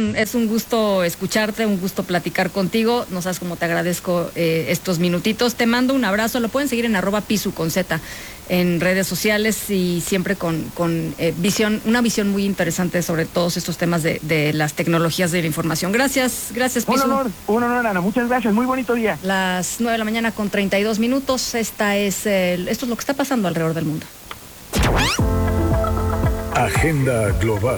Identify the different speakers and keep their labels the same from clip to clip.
Speaker 1: es un gusto escucharte, un gusto platicar contigo. No sabes cómo te agradezco estos minutitos. Te mando un abrazo. Lo pueden seguir en @pisu con Z en redes sociales y siempre con una visión muy interesante sobre todos estos temas de las tecnologías de la información. Gracias, Pisu.
Speaker 2: Un honor, Ana. Muchas gracias. Muy bonito día.
Speaker 1: Las 9:32 a.m. Esto es lo que está pasando alrededor del mundo.
Speaker 3: Agenda global.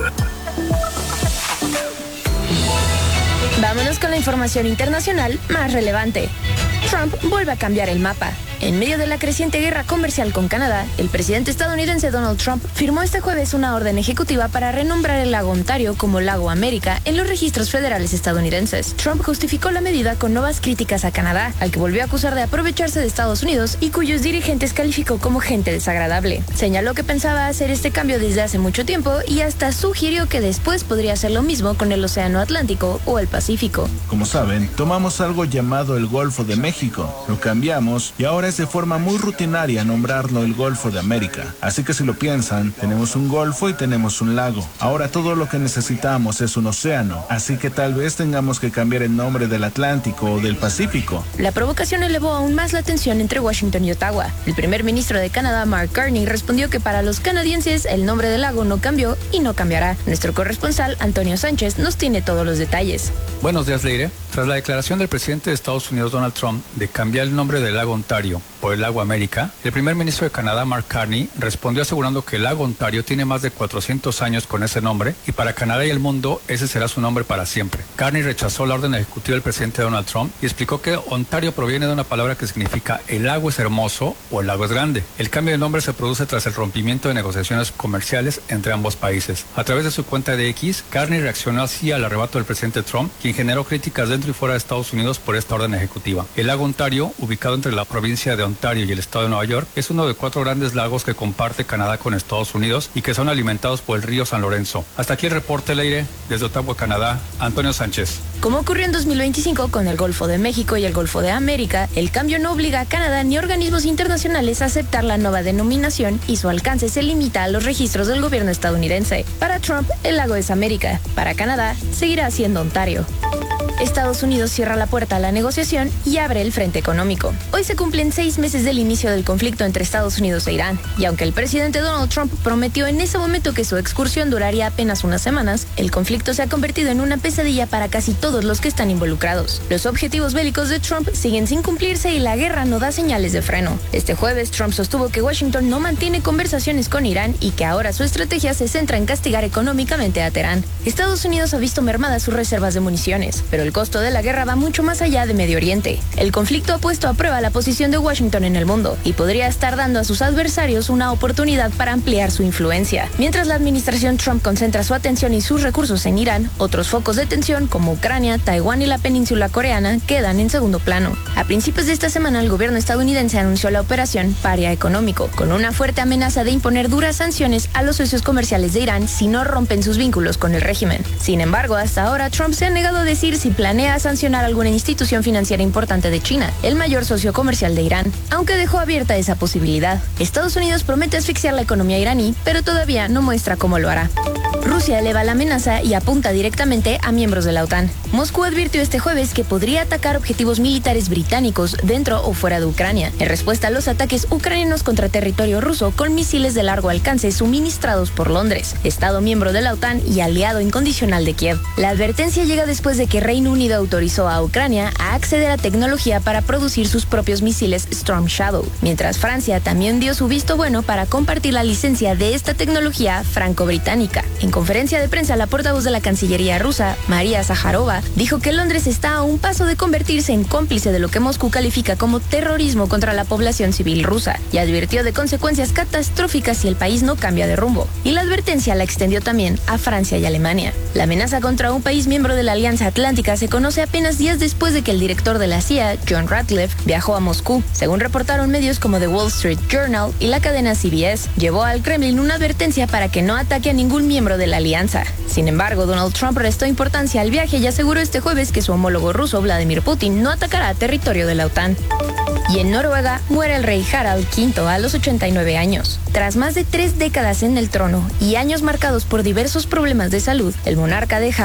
Speaker 4: Vámonos con la información internacional más relevante. Trump vuelve a cambiar el mapa. En medio de la creciente guerra comercial con Canadá, el presidente estadounidense Donald Trump firmó este jueves una orden ejecutiva para renombrar el lago Ontario como Lago América en los registros federales estadounidenses. Trump justificó la medida con nuevas críticas a Canadá, al que volvió a acusar de aprovecharse de Estados Unidos y cuyos dirigentes calificó como gente desagradable. Señaló que pensaba hacer este cambio desde hace mucho tiempo y hasta sugirió que después podría hacer lo mismo con el Océano Atlántico o el Pacífico.
Speaker 5: Como saben, tomamos algo llamado el Golfo de México, lo cambiamos y ahora es de forma muy rutinaria nombrarlo el Golfo de América. Así que si lo piensan, tenemos un golfo y tenemos un lago. Ahora todo lo que necesitamos es un océano, así que tal vez tengamos que cambiar el nombre del Atlántico o del Pacífico.
Speaker 4: La provocación elevó aún más la tensión entre Washington y Ottawa. El primer ministro de Canadá, Mark Carney, respondió que para los canadienses el nombre del lago no cambió y no cambiará. Nuestro corresponsal, Antonio Sánchez, nos tiene todos los detalles.
Speaker 6: Buenos días, Leire. Tras la declaración del presidente de Estados Unidos, Donald Trump, de cambiar el nombre del lago Ontario por el lago América, el primer ministro de Canadá, Mark Carney, respondió asegurando que el lago Ontario tiene más de 400 años con ese nombre y para Canadá y el mundo ese será su nombre para siempre. Carney rechazó la orden ejecutiva del presidente Donald Trump y explicó que Ontario proviene de una palabra que significa el lago es hermoso o el lago es grande. El cambio de nombre se produce tras el rompimiento de negociaciones comerciales entre ambos países. A través de su cuenta de X, Carney reaccionó así al arrebato del presidente Trump, quien generó críticas dentro y fuera de Estados Unidos por esta orden ejecutiva. El lago Ontario, ubicado entre la provincia de Ontario y el estado de Nueva York, es uno de 4 grandes lagos que comparte Canadá con Estados Unidos y que son alimentados por el río San Lorenzo. Hasta aquí el reporte, Leire, desde Ottawa, Canadá, Antonio Sánchez.
Speaker 4: Como ocurrió en 2025 con el Golfo de México y el Golfo de América, el cambio no obliga a Canadá ni organismos internacionales a aceptar la nueva denominación y su alcance se limita a los registros del gobierno estadounidense. Para Trump, el lago es América. Para Canadá, seguirá siendo Ontario. Estados Unidos cierra la puerta a la negociación y abre el frente económico. Hoy se cumplen 6 meses del inicio del conflicto entre Estados Unidos e Irán, y aunque el presidente Donald Trump prometió en ese momento que su excursión duraría apenas unas semanas, el conflicto se ha convertido en una pesadilla para casi todos los que están involucrados. Los objetivos bélicos de Trump siguen sin cumplirse y la guerra no da señales de freno. Este jueves, Trump sostuvo que Washington no mantiene conversaciones con Irán y que ahora su estrategia se centra en castigar económicamente a Teherán. Estados Unidos ha visto mermadas sus reservas de municiones, pero el costo de la guerra va mucho más allá de Medio Oriente. El conflicto ha puesto a prueba la posición de Washington en el mundo y podría estar dando a sus adversarios una oportunidad para ampliar su influencia. Mientras la administración Trump concentra su atención y sus recursos en Irán, otros focos de tensión como Ucrania, Taiwán y la península coreana quedan en segundo plano. A principios de esta semana, el gobierno estadounidense anunció la operación Paria Económico, con una fuerte amenaza de imponer duras sanciones a los socios comerciales de Irán si no rompen sus vínculos con el régimen. Sin embargo, hasta ahora Trump se ha negado a decir si planea sancionar alguna institución financiera importante de China, el mayor socio comercial de Irán, aunque dejó abierta esa posibilidad. Estados Unidos promete asfixiar la economía iraní, pero todavía no muestra cómo lo hará. Rusia eleva la amenaza y apunta directamente a miembros de la OTAN. Moscú advirtió este jueves que podría atacar objetivos militares británicos dentro o fuera de Ucrania, en respuesta a los ataques ucranianos contra territorio ruso con misiles de largo alcance suministrados por Londres, Estado miembro de la OTAN y aliado incondicional de Kiev. La advertencia llega después de que Reino Unido autorizó a Ucrania a acceder a tecnología para producir sus propios misiles Storm Shadow, mientras Francia también dio su visto bueno para compartir la licencia de esta tecnología franco-británica. En conferencia de prensa, la portavoz de la Cancillería rusa, María Zaharova, dijo que Londres está a un paso de convertirse en cómplice de lo que Moscú califica como terrorismo contra la población civil rusa, y advirtió de consecuencias catastróficas si el país no cambia de rumbo. Y la advertencia la extendió también a Francia y Alemania. La amenaza contra un país miembro de la Alianza Atlántica se conoce apenas días después de que el director de la CIA, John Ratcliffe, viajó a Moscú. Según reportaron medios como The Wall Street Journal y la cadena CBS, llevó al Kremlin una advertencia para que no ataque a ningún miembro de la alianza. Sin embargo, Donald Trump restó importancia al viaje y aseguró este jueves que su homólogo ruso, Vladimir Putin, no atacará a territorio de la OTAN. Y en Noruega muere el rey Harald V a los 89 años. Tras más de 3 décadas en el trono y años marcados por diversos problemas de salud, el monarca deja